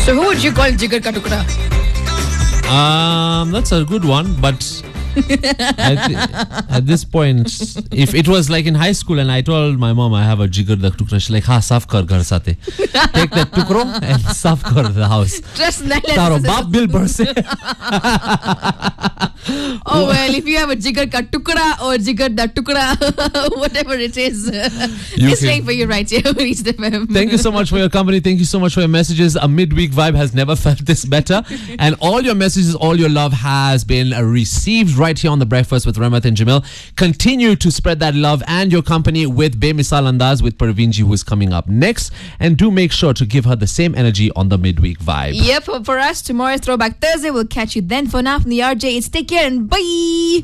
So who would you call Jigar Ka Tukda? That's a good one, but at this point, if it was like in high school and I told my mom I have a jigar da tukra, she's like, "Ha, saaf kar ghar sate." Take that tukro and saaf kar the house. Trust Taro baap bill barse. Oh well, if you have a jigar ka tukda or jigar da tukda, whatever it is, it's playing for you right here. Thank you so much for your company. Thank you so much for your messages. A midweek vibe has never felt this better. And all your messages, all your love has been received right here on The Breakfast with Rahmat and Jamil. Continue to spread that love and your company with Bemisal Andaz with Parveenji, who is coming up next. And do make sure to give her the same energy on the midweek vibe. Yep, for us, tomorrow's Throwback Thursday. We'll catch you then. For now, from the RJ, it's take care and bye.